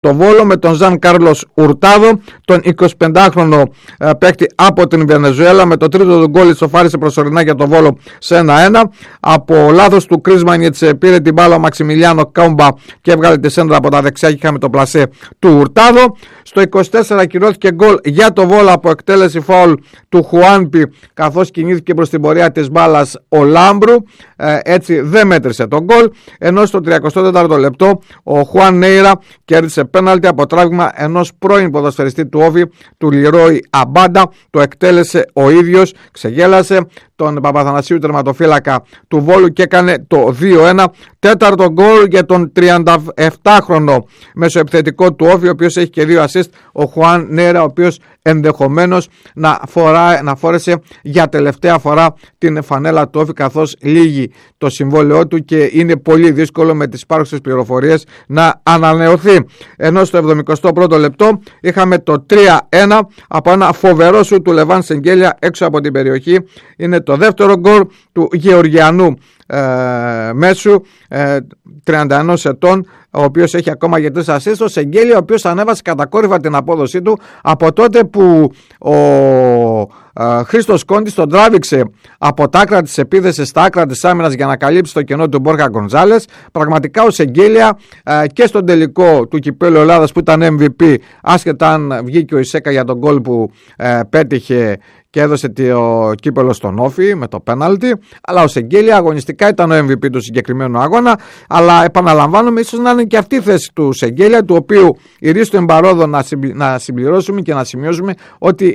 το Βόλο με τον Ζαν Κάρλος Ουρτάδο, τον 25χρονο παίκτη από την Βενεζουέλα. Με το τρίτο του γκολ ισοφάρισε προσωρινά για το Βόλο σε 1-1. Από λάθος του Κρίσμανιτς πήρε την μπάλα ο Μαξιμιλιάνο Κάουμπα και έβγαλε τη σέντρα από τα δεξιά και είχαμε το πλασέ του Ουρτάδο. Στο 24 ακυρώθηκε γκολ για το Βόλο από εκτέλεση φάουλ του Χουάνπι, καθώς κινήθηκε προς την πορεία της μπάλας ο Λάμπρου, έτσι δεν μέτρησε το γκολ. Ενώ στο 34ο λεπτό ο Χουάν Νέιρα κέρδισε πέναλτι από τράβημα ενός πρώην ποδοσφαιριστή του Όφη, του Λιρόι Αμπάντα. Το εκτέλεσε ο ίδιος, ξεγέλασε τον Παπαθανασίου, τερματοφύλακα του Βόλου, και έκανε το 2-1. Τέταρτο γκολ για τον 37χρονο μεσοεπιθετικό του Όφη, ο οποίος έχει και 2 assist, ο Χουάν Νέιρα, ο οποίος ενδεχομένως να φόρεσε για τελευταία φορά την φανέλα του Όφη, καθώς λύγει το συμβόλαιό του και είναι πολύ δύσκολο με τις υπάρχουσες πληροφορίες να ανανεωθεί. Ενώ στο 71ο λεπτό είχαμε το 3-1 από ένα φοβερό σου του Λεβάν Σεγγέλια έξω από την περιοχή. Είναι το δεύτερο γκολ του Γεωργιανού μέσου, 31 ετών, ο οποίος έχει ακόμα για 3 assist. Ο Σεγγέλια, ο οποίος ανέβασε κατακόρυφα την απόδοσή του από τότε που ο Χρήστος Κόντης τον τράβηξε από τα άκρα της επίθεσης στα άκρα της άμυνας για να καλύψει το κενό του Μπόρχα Γκονζάλες. Πραγματικά ο Σεγγέλια και στον τελικό του Κυπέλλου Ελλάδας που ήταν MVP, άσχετα αν βγήκε ο Ισέκα για τον γκολ που πέτυχε και έδωσε το κύπελο στον Όφη με το πέναλτι, αλλά ο Σεγγέλια αγωνιστικά ήταν ο MVP του συγκεκριμένου αγώνα. Αλλά επαναλαμβάνομαι, ίσως να είναι και αυτή η θέση του Σεγγέλια, του οποίου ηρίστο εμπαρόδο να συμπληρώσουμε και να σημειώσουμε ότι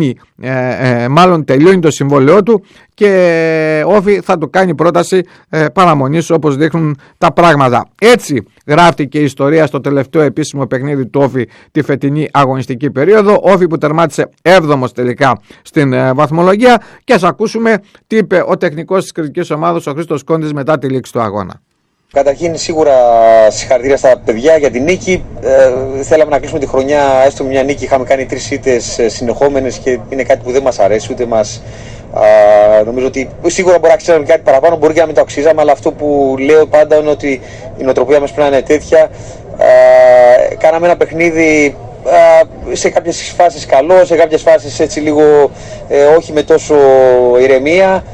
μάλλον τελειώνει το συμβόλαιό του και Όφη θα του κάνει πρόταση παραμονής, όπως δείχνουν τα πράγματα. Έτσι γράφτηκε η ιστορία στο τελευταίο επίσημο παιχνίδι του Όφη τη φετινή αγωνιστική περίοδο. Όφη που τερμάτισε 7ος τελικά στην βαθμολογία, και ας ακούσουμε τι είπε ο τεχνικός της κριτικής ομάδας, ο Χρήστος Κόντης, μετά τη λήξη του αγώνα. Καταρχήν, σίγουρα συγχαρητήρια στα παιδιά για την νίκη. Θέλαμε να κλείσουμε τη χρονιά έστω με μια νίκη. Είχαμε κάνει 3 ήττες συνεχόμενες και είναι κάτι που δεν μας αρέσει, ούτε μας. Νομίζω ότι σίγουρα μπορεί να αξίζαμε κάτι παραπάνω, μπορεί και να μην το αξίζαμε, αλλά αυτό που λέω πάντα είναι ότι η νοοτροπία μας πρέπει να είναι τέτοια. Κάναμε ένα παιχνίδι σε κάποιες φάσεις καλό, σε κάποιες φάσεις έτσι λίγο όχι με τόσο ηρεμία.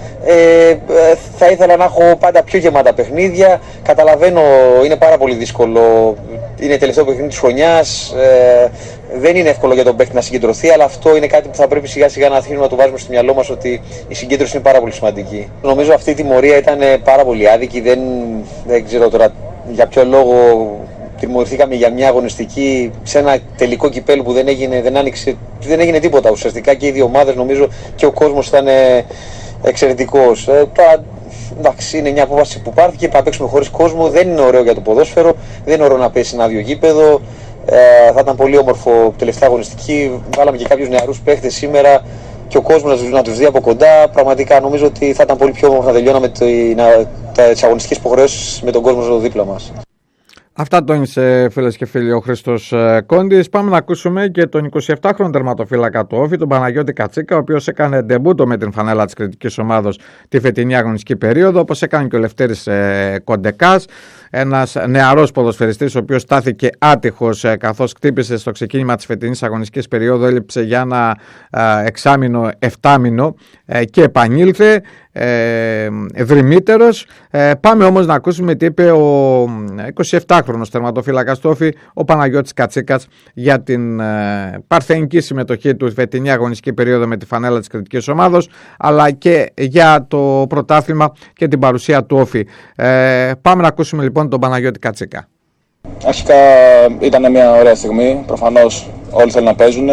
Θα ήθελα να έχω πάντα πιο γεμάτα παιχνίδια. Καταλαβαίνω, είναι πάρα πολύ δύσκολο. Είναι τελευταίο παιχνίδι της χρονιάς. Δεν είναι εύκολο για τον παίκτη να συγκεντρωθεί, αλλά αυτό είναι κάτι που θα πρέπει σιγά σιγά να αφήνουμε να το βάζουμε στο μυαλό μας, ότι η συγκέντρωση είναι πάρα πολύ σημαντική. Νομίζω αυτή η τιμωρία ήταν πάρα πολύ άδικη. Δεν ξέρω τώρα για ποιο λόγο τιμωρηθήκαμε για μια αγωνιστική σε ένα τελικό κυπέλλου που δεν έγινε τίποτα ουσιαστικά, και οι δύο ομάδες, νομίζω, και ο κόσμος ήταν εξαιρετικός. Εντάξει, είναι μια απόφαση που πάρθηκε, θα παίξουμε χωρίς κόσμο, δεν είναι ωραίο για το ποδόσφαιρο, δεν είναι ωραίο να πέσει ένα άδειο γήπεδο. Θα ήταν πολύ όμορφο τελευταία αγωνιστική, βάλαμε και κάποιους νεαρούς παίχτες σήμερα και ο κόσμος να τους δει από κοντά. Πραγματικά νομίζω ότι θα ήταν πολύ πιο όμορφο να τελειώναμε τις αγωνιστικές υποχρεώσεις με τον κόσμο δίπλα μας. Αυτά τόνισε, φίλες και φίλοι, ο Χρήστος Κόντης. Πάμε να ακούσουμε και τον 27χρονο τερματοφύλακα του Όφη, τον Παναγιώτη Κατσίκα, ο οποίος έκανε ντεμπούτο με την φανέλα της κριτικής ομάδος τη φετινή αγωνιστική περίοδο, όπως έκανε και ο Λευτέρης Κοντεκάς, ένας νεαρός ποδοσφαιριστής, ο οποίος στάθηκε άτυχος καθώς χτύπησε στο ξεκίνημα της φετινής αγωνιστικής περίοδου, έλειψε για ένα εξάμηνο, 7μηνο και επανήλθε δρυμύτερος. Πάμε όμως να ακούσουμε τι είπε ο 27χρονος τερματοφύλακας του Όφη, ο Παναγιώτης Κατσίκας, για την παρθενική συμμετοχή του φετινή αγωνιστική περίοδο με τη φανέλα της κριτικής ομάδος, αλλά και για το πρωτάθλημα και την παρουσία του Όφη. Πάμε να ακούσουμε λοιπόν τον Παναγιώτη Κατσίκα. Αρχικά ήταν μια ωραία στιγμή, προφανώς όλοι θέλουν να παίζουν.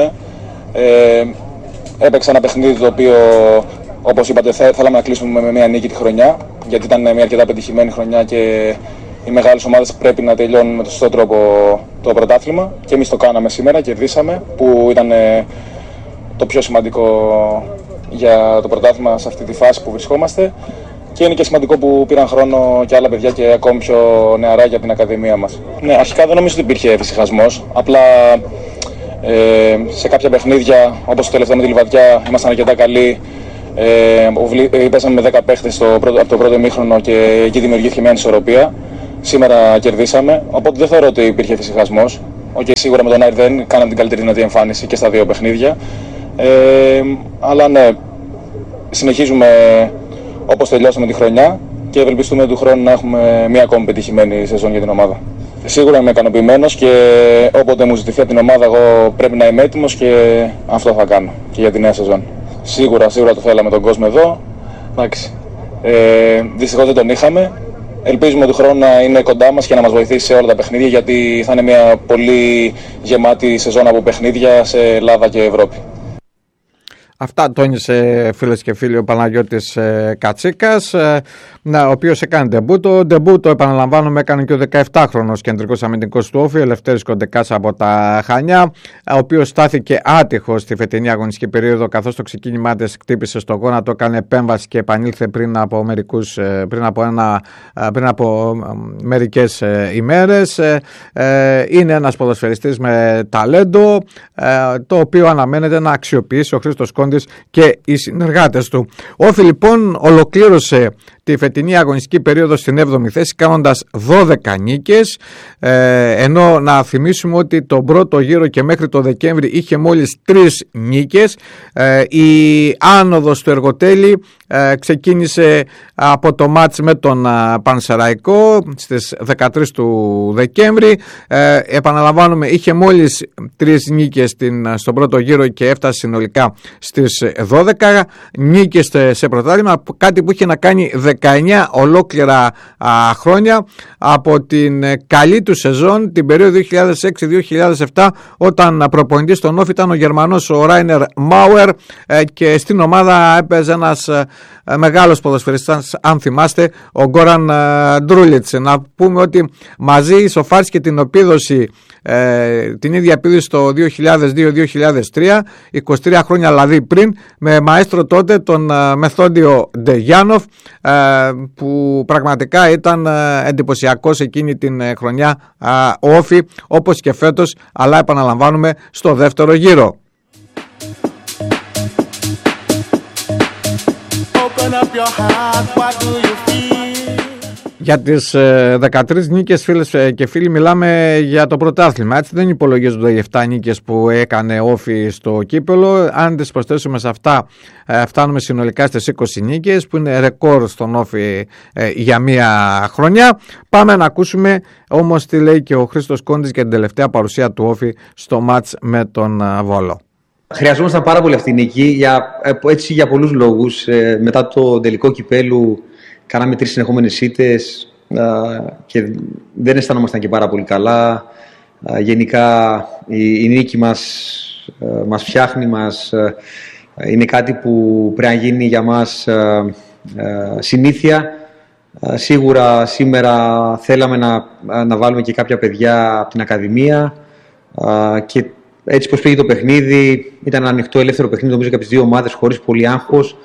Έπαιξα ένα παιχνίδι το οποίο, όπως είπατε, θέλαμε να κλείσουμε με μια νίκη τη χρονιά, γιατί ήταν μια αρκετά πετυχημένη χρονιά και οι μεγάλες ομάδες πρέπει να τελειώνουν με τον σωστό τρόπο το πρωτάθλημα, και εμείς το κάναμε σήμερα, κερδίσαμε, που ήταν το πιο σημαντικό για το πρωτάθλημα σε αυτή τη φάση που βρισκόμαστε, και είναι και σημαντικό που πήραν χρόνο και άλλα παιδιά και ακόμη πιο νεαρά για την ακαδημία μας. Ναι, αρχικά δεν νομίζω ότι υπήρχε εφησυχασμός, απλά σε κάποια παιχνίδια, όπως το τελευταίο με τη Λιβαδιά, ήμασταν αρκετά καλοί. Πέσαμε με 10 παίχτες από το πρώτο ημίχρονο και εκεί δημιουργήθηκε μια ανισορροπία. Σήμερα κερδίσαμε, οπότε δεν θεωρώ ότι υπήρχε εφησυχασμός. Σίγουρα με τον Άρη δεν κάναμε την καλύτερη δυνατή εμφάνιση και στα δύο παιχνίδια. Αλλά ναι, συνεχίζουμε όπως τελειώσαμε τη χρονιά και ευελπιστούμε του χρόνου να έχουμε μια ακόμη πετυχημένη σεζόν για την ομάδα. Σίγουρα είμαι ικανοποιημένος και όποτε μου ζητηθεί από την ομάδα, εγώ πρέπει να είμαι έτοιμος και αυτό θα κάνω και για τη νέα σεζόν. Σίγουρα το θέλαμε τον κόσμο εδώ. Δυστυχώς δεν τον είχαμε. Ελπίζουμε του χρόνου να είναι κοντά μας και να μας βοηθήσει σε όλα τα παιχνίδια, γιατί θα είναι μια πολύ γεμάτη σεζόν από παιχνίδια σε Ελλάδα και Ευρώπη. Αυτά τόνισε, φίλες και φίλοι, ο Παναγιώτης Κατσίκας, ο οποίος έκανε ντεμπούτο. Ντεμπούτο, επαναλαμβάνουμε, έκανε και ο 17χρονος κεντρικός αμυντικός του Όφη, Ελευθέρης Κοντεκάς από τα Χανιά, ο οποίος στάθηκε άτυχος στη φετινή αγωνιστική περίοδο, καθώς το ξεκίνημά της χτύπησε στο γόνατο, έκανε επέμβαση και επανήλθε πριν από μερικές ημέρες. Είναι ένας ποδοσφαιριστής με ταλέντο, το οποίο αναμένεται να αξιοποιήσει ο Χρήστος Κόντης και οι συνεργάτες του. Ο Όφη λοιπόν ολοκλήρωσε τη φετινή αγωνιστική περίοδο στην 7η θέση, κάνοντας 12 νίκες, ενώ να θυμίσουμε ότι τον πρώτο γύρο και μέχρι το Δεκέμβρη είχε μόλις 3 νίκες. Η άνοδος του Εργοτέλη ξεκίνησε από το μάτς με τον Πανσεραϊκό στις 13 του Δεκέμβρη. Επαναλαμβάνουμε, είχε μόλις 3 νίκες στον πρώτο γύρο και έφτασε συνολικά στις 12 νίκες σε πρωτάθλημα, κάτι που είχε να κάνει 19 ολόκληρα χρόνια από την καλή του σεζόν την περίοδο 2006-2007, όταν προπονητής στον Όφη ήταν ο Γερμανός ο Ράινερ Μάουερ και στην ομάδα έπαιζε ένας μεγάλος ποδοσφαιριστής, αν θυμάστε, ο Γκόραν Ντρούλιτς. Να πούμε ότι μαζί ισοφάρισε την επίδοση, την ίδια επίδοση το 2002-2003, 23 χρόνια δηλαδή πριν, με μαέστρο τότε τον Μεθόντιο Ντεγιάνοφ, που πραγματικά ήταν εντυπωσιακός εκείνη την χρονιά ο Όφη, όπως και φέτος, αλλά επαναλαμβάνουμε στο δεύτερο γύρο. Για τις 13 νίκες, φίλες και φίλοι, μιλάμε για το πρωτάθλημα. Έτσι δεν υπολογίζονται οι 7 νίκες που έκανε Όφη στο κύπελο. Αν τις προσθέσουμε σε αυτά, φτάνουμε συνολικά στις 20 νίκες, που είναι ρεκόρ στον Όφη για μία χρονιά. Πάμε να ακούσουμε όμως τι λέει και ο Χρήστος Κόντης για την τελευταία παρουσία του Όφη στο μάτς με τον Βόλο. Χρειαζόμασταν πάρα πολύ αυτή η νίκη για πολλούς λόγους. Μετά το τελικό κυπέλου κάναμε 3 συνεχόμενες ήττες και δεν αισθανόμασταν και πάρα πολύ καλά. Γενικά η νίκη μας φτιάχνει, είναι κάτι που πρέπει να γίνει για μας συνήθεια. Σίγουρα σήμερα θέλαμε να βάλουμε και κάποια παιδιά από την Ακαδημία και έτσι πως πήγε το παιχνίδι, ήταν ένα ανοιχτό ελεύθερο παιχνίδι, νομίζω, και από τις δύο ομάδες, χωρίς πολύ άγχος.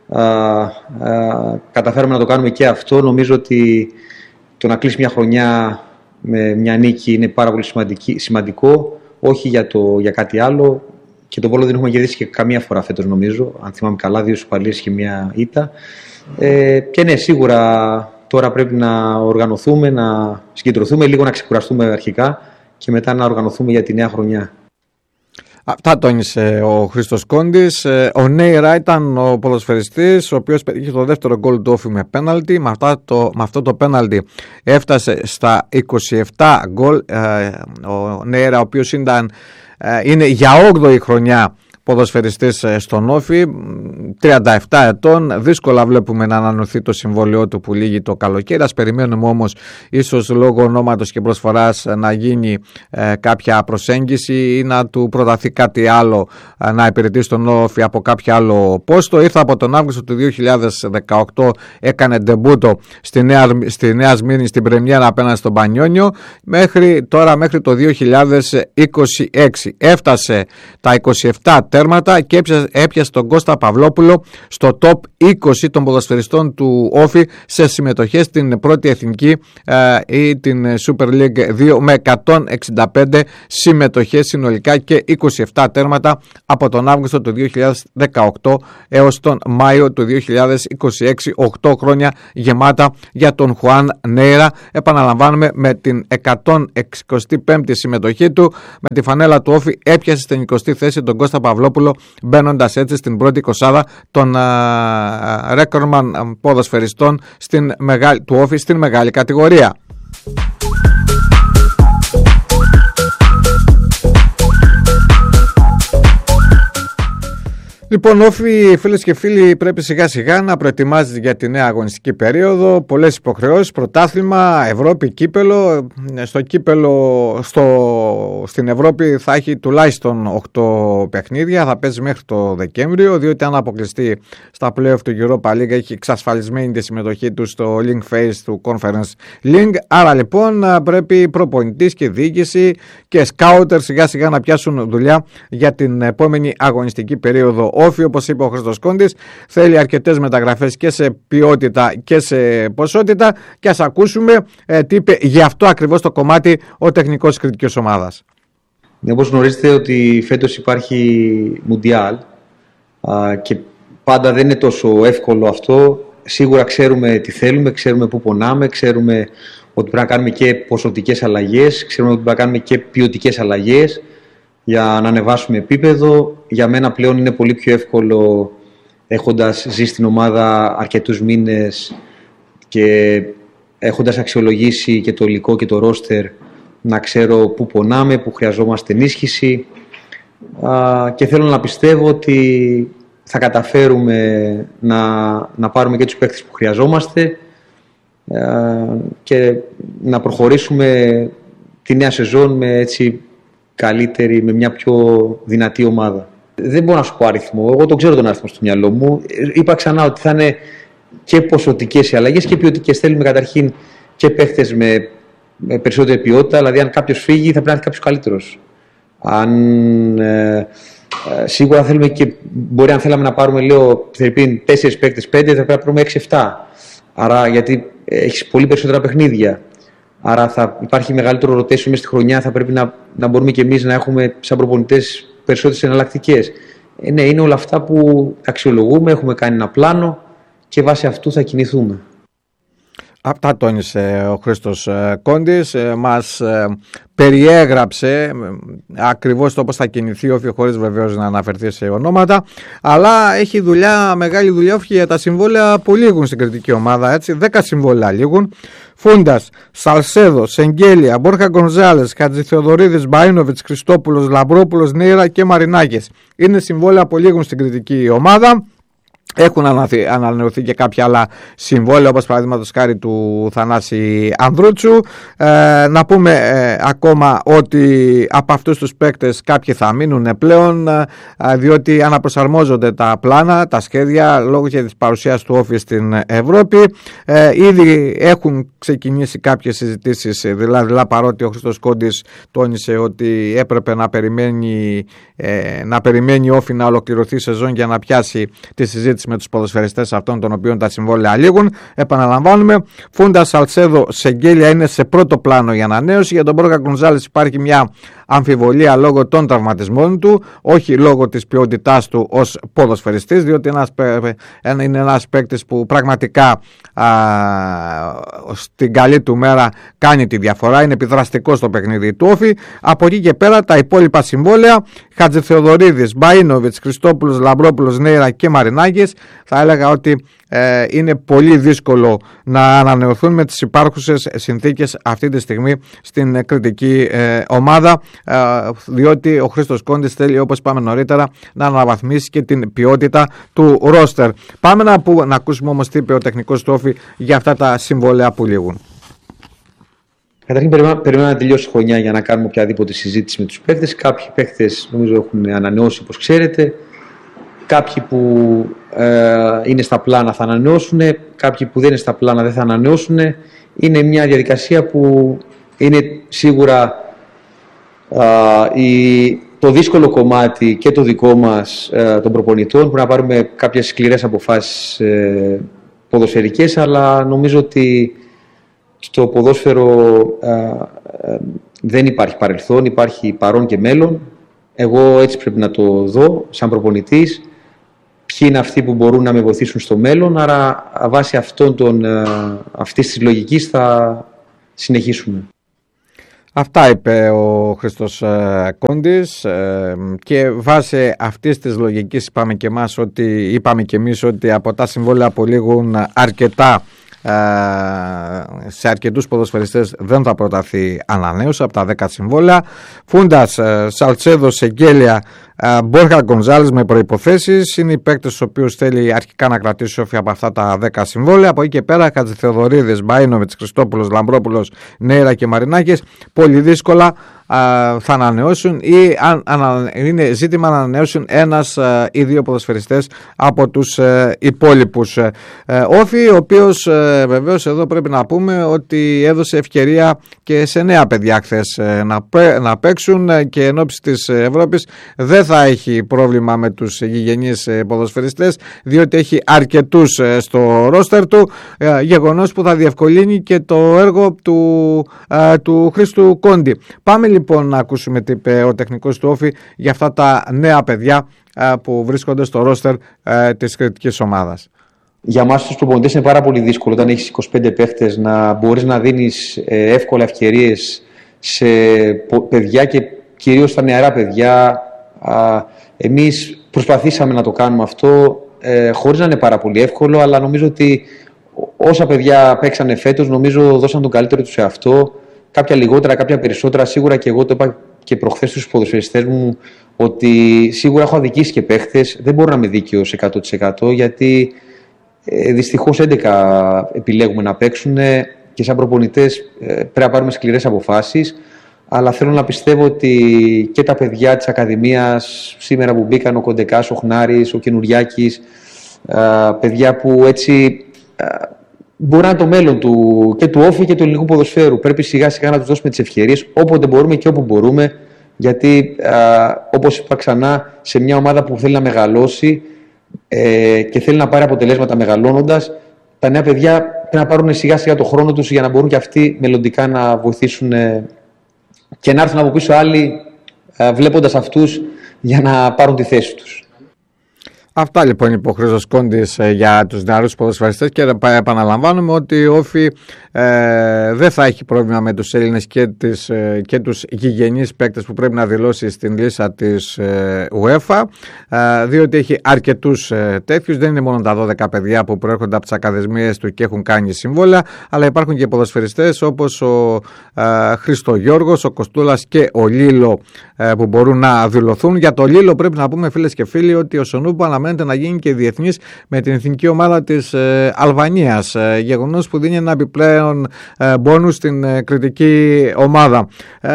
Καταφέραμε να το κάνουμε και αυτό. Νομίζω ότι το να κλείσει μια χρονιά με μια νίκη είναι πάρα πολύ σημαντικό, όχι για κάτι άλλο. Και τον Βόλο δεν έχουμε κερδίσει και καμία φορά φέτος, νομίζω, αν θυμάμαι καλά, 2 ισοπαλίες και μια ήττα. Και ναι, σίγουρα τώρα πρέπει να οργανωθούμε, να συγκεντρωθούμε, λίγο να ξεκουραστούμε αρχικά και μετά να οργανωθούμε για τη νέα χρονιά. Αυτά τόνισε ο Χρήστος Κόντης. Ο Νέιρα ήταν ο ποδοσφαιριστής ο οποίος πέτυχε το δεύτερο γκολ του Όφη με πέναλτι. Με αυτό το πέναλτι έφτασε στα 27 γκολ. Ο Νέιρα, ο οποίος είναι για 8η χρονιά ποδοσφαιριστής στον Όφη, 37 ετών. Δύσκολα βλέπουμε να ανανωθεί το συμβόλαιό του που λύγει το καλοκαίρι. Ας περιμένουμε όμως, ίσως λόγω ονόματος και προσφοράς, να γίνει κάποια προσέγγιση ή να του προταθεί κάτι άλλο, να υπηρετήσει τον Όφη από κάποιο άλλο πόστο. Ήρθε από τον Αύγουστο του 2018, έκανε ντεμπούτο στη Νέα Σμύρνη στην πρεμιέρα απέναντι στον Πανιόνιο, μέχρι το 2026 έφτασε τα 27 τέρματα και έπιασε τον Κώστα Παυλόπουλο στο top 20 των ποδοσφαιριστών του Όφη σε συμμετοχές στην πρώτη εθνική ή την Super League 2 με 165 συμμετοχές συνολικά και 27 τέρματα από τον Αύγουστο του 2018 έως τον Μάιο του 2026. 8 χρόνια γεμάτα για τον Χουάν Νέιρα. Επαναλαμβάνουμε, με την 165η συμμετοχή του με τη φανέλα του Όφη έπιασε στην 20η θέση τον Κώστα Παυλόπουλο, μπαίνοντας έτσι στην πρώτη εικοσάδα των ρέκορμαν ποδοσφαιριστών του Όφη στην μεγάλη κατηγορία. Λοιπόν, Όφη, φίλες και φίλοι, πρέπει σιγά σιγά να προετοιμάζεται για τη νέα αγωνιστική περίοδο. Πολλές υποχρεώσεις, πρωτάθλημα, Ευρώπη, κύπελο. Στο κύπελο, στην Ευρώπη θα έχει τουλάχιστον 8 παιχνίδια, θα παίζει μέχρι το Δεκέμβριο, διότι αν αποκλειστεί στα play-off του Europa League έχει εξασφαλισμένη τη συμμετοχή του στο Link Phase του Conference League. Άρα λοιπόν πρέπει προπονητής και διοίκηση και σκάουτερ σιγά σιγά να πιάσουν δουλειά για την επόμενη αγωνιστική περίοδο. Όφη, όπως είπε ο Χρήστος Κόντης, θέλει αρκετές μεταγραφές και σε ποιότητα και σε ποσότητα, και ας ακούσουμε τι είπε γι' αυτό ακριβώς το κομμάτι ο τεχνικός της κριτικής ομάδας. Όπως γνωρίζετε ότι φέτος υπάρχει Μουντιάλ και πάντα δεν είναι τόσο εύκολο αυτό. Σίγουρα ξέρουμε τι θέλουμε, ξέρουμε πού πονάμε, ξέρουμε ότι πρέπει να κάνουμε και ποσοτικές αλλαγές, ξέρουμε ότι πρέπει να κάνουμε και ποιοτικές αλλαγές για να ανεβάσουμε επίπεδο. Για μένα πλέον είναι πολύ πιο εύκολο, έχοντας ζήσει στην ομάδα αρκετούς μήνες και έχοντας αξιολογήσει και το υλικό και το ρόστερ, να ξέρω πού πονάμε, πού χρειαζόμαστε ενίσχυση, και θέλω να πιστεύω ότι θα καταφέρουμε να πάρουμε και τους παίκτες που χρειαζόμαστε και να προχωρήσουμε τη νέα σεζόν με έτσι καλύτερη, με μια πιο δυνατή ομάδα. Δεν μπορώ να σου πω αριθμό, εγώ τον ξέρω τον αριθμό στο μυαλό μου. Είπα ξανά ότι θα είναι και ποσοτικές οι αλλαγές και ποιοτικές. Θέλουμε καταρχήν και παίχτες με περισσότερη ποιότητα, δηλαδή αν κάποιος φύγει θα πρέπει να έρθει κάποιος καλύτερος. Σίγουρα θέλουμε και μπορεί, αν θέλαμε να πάρουμε, λέω, 4 παίκτες, 5, θα πρέπει να πάρουμε 6-7. Άρα, γιατί έχεις πολύ περισσότερα παιχνίδια. Άρα θα υπάρχει μεγαλύτερο rotation μέσα στη χρονιά, θα πρέπει να μπορούμε και εμείς να έχουμε σαν προπονητές περισσότερες εναλλακτικές. Ναι, είναι όλα αυτά που αξιολογούμε, έχουμε κάνει ένα πλάνο και βάσει αυτού θα κινηθούμε. Αυτά τόνισε ο Χρήστος Κόντης, μας περιέγραψε ακριβώς το πώς θα κινηθεί ο Όφη, χωρίς βεβαίως να αναφερθεί σε ονόματα, αλλά έχει δουλειά, μεγάλη δουλειά Όφη για τα συμβόλαια που λήγουν στην κριτική ομάδα, έτσι, 10 συμβόλαια λήγουν. Φούντας, Σαλσέδο, Σεγγέλια, Μπόρχα Γκονζάλες, Χατζηθεοδωρίδης, Μπαΐνοβιτς, Χριστόπουλος, Λαμπρόπουλος, Νέιρα και Μαρινάκης. Είναι συμβόλαια που λήγουν στην κριτική ομάδα. Έχουν ανανεωθεί και κάποια άλλα συμβόλαια, όπως παραδείγματος χάρη του Θανάση Ανδρούτσου. Να πούμε ακόμα ότι από αυτούς τους παίκτες κάποιοι θα μείνουν πλέον, διότι αναπροσαρμόζονται τα πλάνα, τα σχέδια λόγω και της παρουσίας του Όφη στην Ευρώπη. Ήδη έχουν ξεκινήσει κάποιες συζητήσεις, δηλαδή παρότι ο Χρήστος Κόντης τόνισε ότι έπρεπε να περιμένει ο Όφη να ολοκληρωθεί η σεζόν για να πιάσει τη συζήτηση με τους ποδοσφαιριστές αυτών των οποίων τα συμβόλαια λήγουν. Επαναλαμβάνουμε, Φούντα, Σαλσέδο, Σεγγέλια είναι σε πρώτο πλάνο για ανανέωση. Για τον Μπόρχα Γκονζάλες υπάρχει μια αμφιβολία λόγω των τραυματισμών του, όχι λόγω της ποιότητάς του ως ποδοσφαιριστής, διότι είναι ένας παίκτης που πραγματικά στην καλή του μέρα κάνει τη διαφορά, είναι επιδραστικός στο παιχνίδι του Όφη. Από εκεί και πέρα τα υπόλοιπα συμβόλαια, Χατζηθεοδωρίδης, Μπαΐνοβιτς, Χριστόπουλος, Λαμπρόπουλος, Νέιρα και Μαρινάκης, θα έλεγα ότι είναι πολύ δύσκολο να ανανεωθούν με τις υπάρχουσες συνθήκες αυτή τη στιγμή στην κριτική ομάδα, διότι ο Χρήστος Κόντης θέλει, όπως είπαμε νωρίτερα, να αναβαθμίσει και την ποιότητα του ρόστερ. Πάμε να ακούσουμε όμως τι είπε ο τεχνικός του Όφη για αυτά τα συμβόλαια που λήγουν. Καταρχήν περιμένουμε να τελειώσει η χρονιά για να κάνουμε οποιαδήποτε συζήτηση με τους παίκτες. Κάποιοι παίκτες νομίζω έχουν ανανεώσει, όπως ξέρετε. Κάποιοι που είναι στα πλάνα θα ανανεώσουν, κάποιοι που δεν είναι στα πλάνα δεν θα ανανεώσουν. Είναι μια διαδικασία που είναι σίγουρα το δύσκολο κομμάτι και το δικό μας των προπονητών. Πρέπει να πάρουμε κάποιες σκληρές αποφάσεις ποδοσφαιρικές, αλλά νομίζω ότι στο ποδόσφαιρο δεν υπάρχει παρελθόν, υπάρχει παρόν και μέλλον. Εγώ έτσι πρέπει να το δω σαν προπονητής. Ποιοι είναι αυτοί που μπορούν να με βοηθήσουν στο μέλλον, άρα βάσει αυτής της λογικής θα συνεχίσουμε. Αυτά είπε ο Χρήστος Κόντης και βάσει αυτής της λογικής είπαμε και εμείς ότι από τα συμβόλαια που λήγουν αρκετά σε αρκετούς ποδοσφαιριστές δεν θα προταθεί ανανέωση από τα 10 συμβόλαια. Φούντας, Σαλτσέδο, Σεγγέλια, Μπόρχα, Γκονζάλης με προϋποθέσεις είναι οι παίκτες τους οποίους θέλει αρχικά να κρατήσει όφη από αυτά τα 10 συμβόλαια. Από εκεί και πέρα Χατζηθεοδωρίδης, Μπαΐνοβιτς, Χριστόπουλος, Λαμπρόπουλος, Νέιρα και Μαρινάκης πολύ δύσκολα θα ανανεώσουν ή είναι ζήτημα να ανανεώσουν ένας ή δύο ποδοσφαιριστές από τους υπόλοιπους. Όφη, ο οποίος βεβαίως εδώ πρέπει να πούμε ότι έδωσε ευκαιρία και σε νέα παιδιά χθες να παίξουν και εν ώψη της Ευρώπης δεν θα έχει πρόβλημα με τους γηγενείς ποδοσφαιριστές, διότι έχει αρκετούς στο ρόστερ του, γεγονός που θα διευκολύνει και το έργο του Χρήστου Κόντι. Πάμε λοιπόν να ακούσουμε τι είπε ο τεχνικός του Όφη για αυτά τα νέα παιδιά που βρίσκονται στο ρόστερ της κριτικής ομάδας. Για εμάς τους προπονητές είναι πάρα πολύ δύσκολο όταν έχεις 25 παίχτες να μπορείς να δίνεις εύκολα ευκαιρίες σε παιδιά και κυρίως στα νεαρά παιδιά. Εμείς προσπαθήσαμε να το κάνουμε αυτό χωρίς να είναι πάρα πολύ εύκολο, αλλά νομίζω ότι όσα παιδιά παίξανε φέτος νομίζω δώσαν τον καλύτερο τους σε αυτό. Κάποια λιγότερα, κάποια περισσότερα. Σίγουρα και εγώ το είπα και προχθές στους ποδοσφαιριστές μου ότι σίγουρα έχω αδικήσει και παίχτες. Δεν μπορώ να είμαι δίκαιος 100% γιατί δυστυχώς 11 επιλέγουμε να παίξουν και σαν προπονητές πρέπει να πάρουμε σκληρές αποφάσεις. Αλλά θέλω να πιστεύω ότι και τα παιδιά της Ακαδημίας σήμερα που μπήκαν, ο Κοντεκάς, ο Χνάρης, ο Καινουριάκης, παιδιά που έτσι μπορεί να είναι το μέλλον και του Όφη και του ελληνικού ποδοσφαίρου. Πρέπει σιγά σιγά να τους δώσουμε τις ευκαιρίες όποτε μπορούμε και όπου μπορούμε, γιατί όπως είπα ξανά, σε μια ομάδα που θέλει να μεγαλώσει και θέλει να πάρει αποτελέσματα μεγαλώνοντας, τα νέα παιδιά πρέπει να πάρουν σιγά σιγά το χρόνο τους για να μπορούν και αυτοί μελλοντικά να βοηθήσουν και να έρθουν από πίσω άλλοι βλέποντας αυτούς για να πάρουν τη θέση τους. Αυτά λοιπόν είπε ο Χρήστος Κόντης για τους νεαρούς ποδοσφαιριστές και επαναλαμβάνουμε ότι ο Όφη δεν θα έχει πρόβλημα με τους Έλληνες και τους γηγενείς παίκτες που πρέπει να δηλώσει στην λίστα της UEFA, διότι έχει αρκετούς τέτοιους. Δεν είναι μόνο τα 12 παιδιά που προέρχονται από τις ακαδημίες του και έχουν κάνει συμβόλαια, αλλά υπάρχουν και ποδοσφαιριστές όπως ο Χρήστο Γιώργος, ο Κοστούλας και ο Λίλο που μπορούν να δηλωθούν. Για το Λίλο πρέπει να πούμε, φίλες και φίλοι, ότι ο Σονούπα αναμένεται να γίνει και διεθνής με την εθνική ομάδα της Αλβανίας, γεγονός που δίνει ένα επιπλέον μπόνους στην κριτική ομάδα.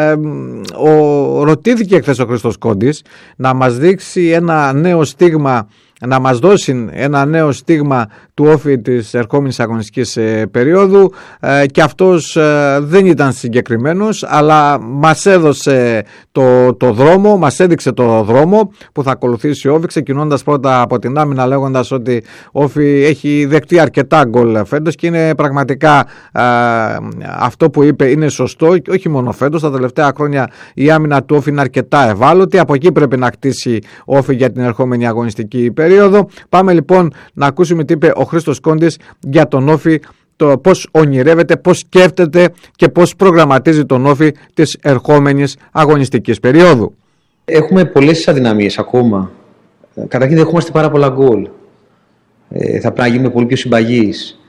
Ρωτήθηκε χθες ο Χρήστος Κόντης να μας δείξει ένα νέο στίγμα, να μας δώσει ένα νέο στίγμα του Όφη της ερχόμενης αγωνιστικής περίοδου και αυτός δεν ήταν συγκεκριμένος, αλλά μας έδωσε το δρόμο, μας έδειξε το δρόμο που θα ακολουθήσει ο Όφη, ξεκινώντας πρώτα από την άμυνα, λέγοντας ότι ο Όφη έχει δεχτεί αρκετά γκολ φέτος και είναι πραγματικά αυτό που είπε είναι σωστό, και όχι μόνο φέτος, τα τελευταία χρόνια η άμυνα του Όφη είναι αρκετά ευάλωτη. Από εκεί πρέπει να κτίσει ο Όφη για την ερχόμενη αγωνιστική περίοδο. Πάμε λοιπόν να ακούσουμε τι είπε ο Χρήστος Κόντης για τον Όφη, το πώς ονειρεύεται, πώς σκέφτεται και πώς προγραμματίζει τον Όφη της ερχόμενης αγωνιστικής περίοδου. Έχουμε πολλές αδυναμίες ακόμα. Καταρχήν δεν έχουμε πάρα πολλά γκολ. Θα πρέπει να γίνουμε πολύ πιο συμπαγείς.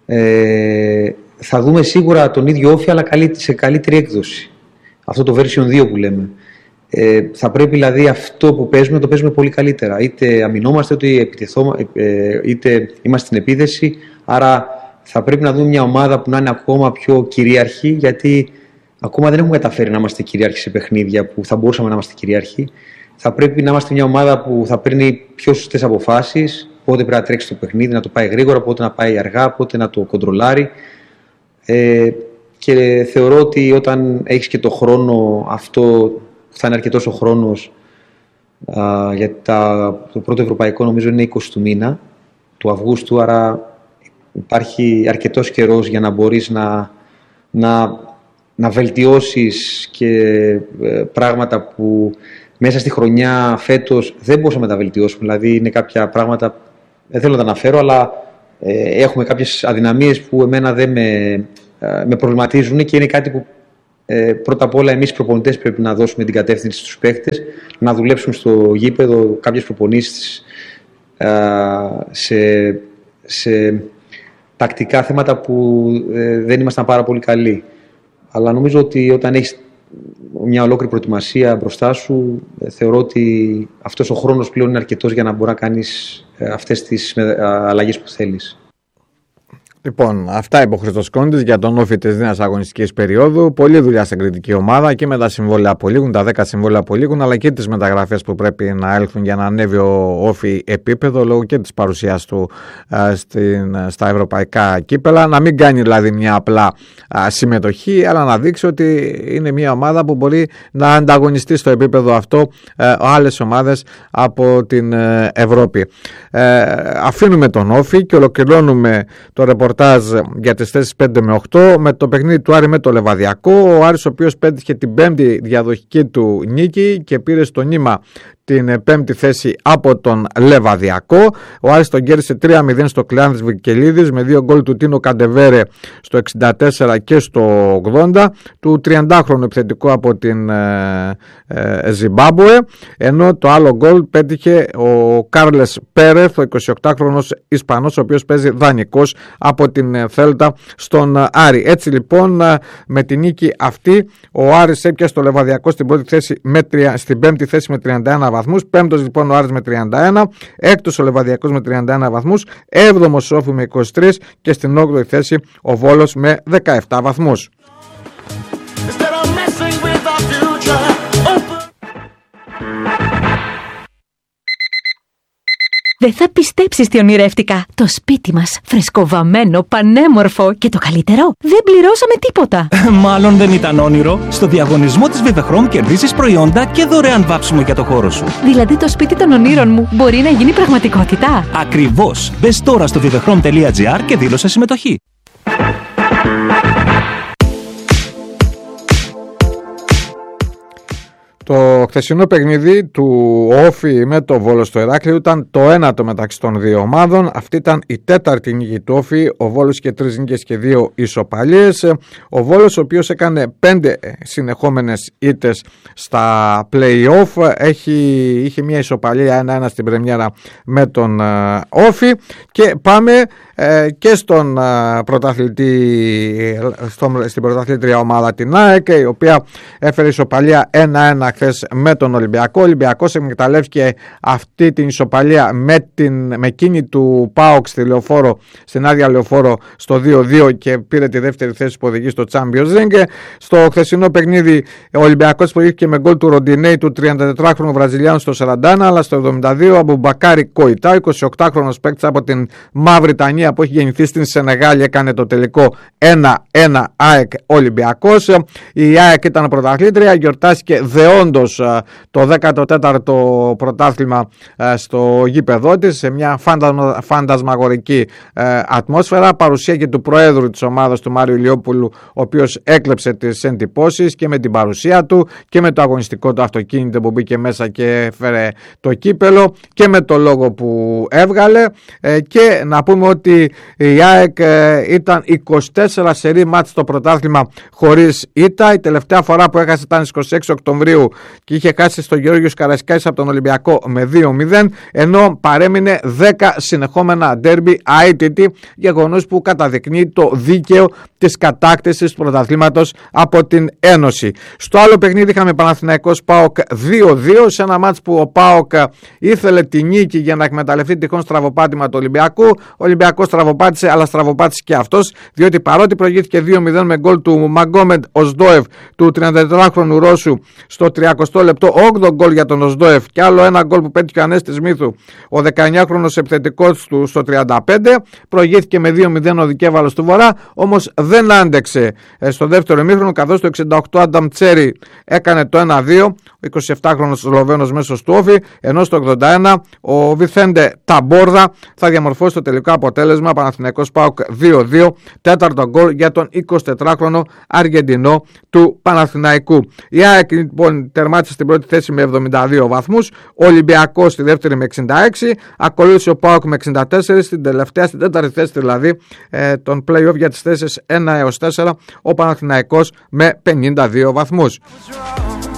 Θα δούμε σίγουρα τον ίδιο Όφη, αλλά σε καλύτερη έκδοση. Αυτό το version 2 που λέμε. Θα πρέπει δηλαδή αυτό που παίζουμε να το παίζουμε πολύ καλύτερα. Είτε αμυνόμαστε, είτε είμαστε στην επίθεση. Άρα θα πρέπει να δούμε μια ομάδα που να είναι ακόμα πιο κυρίαρχη, γιατί ακόμα δεν έχουμε καταφέρει να είμαστε κυρίαρχοι σε παιχνίδια που θα μπορούσαμε να είμαστε κυρίαρχοι. Θα πρέπει να είμαστε μια ομάδα που θα παίρνει πιο σωστές αποφάσεις. Πότε πρέπει να τρέξει το παιχνίδι, να το πάει γρήγορα, πότε να πάει αργά, πότε να το κοντρολάρει. Και θεωρώ ότι όταν έχεις και το χρόνο αυτό, θα είναι αρκετός ο χρόνος γιατί το πρώτο ευρωπαϊκό νομίζω είναι 20 του μήνα, του Αυγούστου, άρα υπάρχει αρκετός καιρός για να μπορείς να βελτιώσεις και πράγματα που μέσα στη χρονιά φέτος δεν μπορούσαμε να τα βελτιώσουμε. Δηλαδή είναι κάποια πράγματα, δεν θέλω να τα αναφέρω, αλλά έχουμε κάποιες αδυναμίες που εμένα δεν με προβληματίζουν και είναι κάτι που πρώτα απ' όλα εμείς οι προπονητές πρέπει να δώσουμε την κατεύθυνση στους παίχτες, να δουλέψουμε στο γήπεδο κάποιες προπονήσεις σε τακτικά θέματα που δεν ήμασταν πάρα πολύ καλοί. Αλλά νομίζω ότι όταν έχεις μια ολόκληρη προετοιμασία μπροστά σου, θεωρώ ότι αυτός ο χρόνος πλέον είναι αρκετός για να μπορεί να κάνεις αυτές τις αλλαγές που θέλεις. Λοιπόν, αυτά είπε ο Χρήστος Κόντης για τον Όφη της νέας αγωνιστικής περίοδου. Πολλή δουλειά στην κριτική ομάδα και με τα συμβόλαια που λήγουν, τα 10 συμβόλαια που λήγουν, αλλά και τις μεταγραφές που πρέπει να έλθουν για να ανέβει ο Όφη επίπεδο λόγω και της παρουσίας του στα ευρωπαϊκά κύπελα. Να μην κάνει δηλαδή μια απλά συμμετοχή, αλλά να δείξει ότι είναι μια ομάδα που μπορεί να ανταγωνιστεί στο επίπεδο αυτό άλλες ομάδες από την Ευρώπη. Αφήνουμε τον Όφη και ολοκληρώνουμε το ρεπορτάζ για τις θέσεις 5 με 8 με το παιχνίδι του Άρη με το Λεβαδιακό. Ο Άρης, ο οποίος πέτυχε την πέμπτη διαδοχική του νίκη και πήρε στο νήμα την πέμπτη θέση από τον Λεβαδιακό. Ο Άρης τον κέρδισε 3-0 στο Κλεάνθης Βικελίδης με 2 γκολ του Τίνο Καντεβέρε στο 64 και στο 80, του 30χρονου επιθετικού από την Ζιμπάμπουε, ενώ το άλλο γκολ πέτυχε ο Κάρλες Πέρεθ, ο 28χρονος Ισπανός, ο οποίος παίζει δανεικός από την Θέλτα στον Άρη. Έτσι λοιπόν με την νίκη αυτή ο Άρης έπιασε το Λεβαδιακό στην πέμπτη θέση με 31 βαθμούς, πέμπτος λοιπόν ο Άρης με 31, έκτος ο Λεβαδιακός με 31 βαθμούς, έβδομος ο Όφη με 23 και στην 8η θέση ο Βόλος με 17 βαθμούς. Δεν θα πιστέψεις τι ονειρεύτηκα. Το σπίτι μας, φρεσκοβαμμένο, πανέμορφο και το καλύτερο, δεν πληρώσαμε τίποτα. Μάλλον δεν ήταν όνειρο. Στο διαγωνισμό της Vivechrom κερδίζεις προϊόντα και δωρεάν βάψιμο για το χώρο σου. Δηλαδή το σπίτι των ονείρων μου μπορεί να γίνει πραγματικότητα. Ακριβώς. Μπες τώρα στο vivechrom.gr και δήλωσε συμμετοχή. Το χθεσινό παιχνίδι του Όφη με το Βόλο στο Ηράκλειο ήταν το ένατο μεταξύ των δύο ομάδων. Αυτή ήταν η τέταρτη νίκη του Όφη. Ο Βόλος είχε 3 νίκες και 2 ισοπαλίες. Ο Βόλος, ο οποίος έκανε 5 συνεχόμενες ήττες στα play-off, είχε μια ισοπαλία 1-1 στην πρεμιέρα με τον Όφη. Και πάμε και στον στην πρωταθλήτρια ομάδα την ΑΕΚ, η οποία έφερε ισοπαλία 1-1 χθες με τον Ολυμπιακό. Ο Ολυμπιακός εκμεταλλεύτηκε αυτή την ισοπαλία με εκείνη του ΠΑΟΚ στην άδεια Λεωφόρο στο 2-2 και πήρε τη δεύτερη θέση που οδηγεί στο Champions League. Στο χθεσινό παιχνίδι ο Ολυμπιακός προηγήθηκε με γκολ του Ροντινέη, του 34χρονου Βραζιλιάνου, στο 41, αλλά στο 72 ο Αμπουμπακάρη Κοϊτά, 28χρονος παίκτης από την Μαυριτανία που έχει γεννηθεί στην Σενεγάλη, έκανε το τελικό 1-1 ΑΕΚ Ολυμπιακός. Η ΑΕΚ ήταν πρωταθλήτρια, γιορτάστηκε δεόντως το 14ο πρωτάθλημα στο γήπεδό της σε μια φαντασμαγορική ατμόσφαιρα. Παρουσία και του Προέδρου της ομάδας, του Μάριου Ηλιόπουλου, ο οποίος έκλεψε τις εντυπώσεις και με την παρουσία του και με το αγωνιστικό του αυτοκίνητο που μπήκε μέσα και έφερε το κύπελο και με το λόγο που έβγαλε. Και να πούμε ότι η ΑΕΚ ήταν 24 σερί μάτς στο πρωτάθλημα χωρίς ήττα. Η τελευταία φορά που έχασε ήταν στις 26 Οκτωβρίου και είχε χάσει στο Γεώργιος Καραϊσκάκης από τον Ολυμπιακό με 2-0, ενώ παρέμεινε 10 συνεχόμενα ντέρμπι αίτητη, γεγονός που καταδεικνύει το δίκαιο της κατάκτησης του πρωταθλήματος από την Ένωση. Στο άλλο παιχνίδι είχαμε Παναθηναϊκός ΠΑΟΚ 2-2, σε ένα μάτς που ο ΠΑΟΚ ήθελε τη νίκη για να εκμεταλλευτεί τυχόν στραβοπάτημα του Ολυμπιακού. Ο Ολυμπιακός στραβοπάτησε, αλλά στραβοπάτησε και αυτός, διότι παρότι προηγήθηκε 2-0 με γκολ του Μαγκόμεντ Οσδόεφ, του 34χρονου Ρώσου, στο 36 30 λεπτό 8 γκολ για τον Οσδόεφ και άλλο ένα γκολ που πέτυχε ο Ανέστης Μύθου, ο 19χρονος επιθετικός του στο 35. Προηγήθηκε με 2-0 ο δικέφαλος του Βορρά, όμως δεν άντεξε στο δεύτερο ημίχρονο, καθώς το 68 Άνταμ Τσέρι έκανε το 1-2, ο 27χρονος Σλοβαίνος μέσος του Όφη, ενώ στο 81 ο Βιθέντε Ταμπόρδα θα διαμορφώσει το τελικό αποτέλεσμα. Παναθηναϊκός ΠΑΟΚ 2-2, τέταρτο γκολ για τον 24χρονο Αργεντινό του Παναθηναϊκού. Η ΑΕΚ λοιπόν τερμάτισε στην πρώτη θέση με 72 βαθμούς, ο Ολυμπιακός στη δεύτερη με 66, ακολούθησε ο ΠΑΟΚ με 64, στην τέταρτη θέση δηλαδή των play-off για τις θέσεις 1 έως 4, ο Παναθηναϊκός με 52 βαθμούς.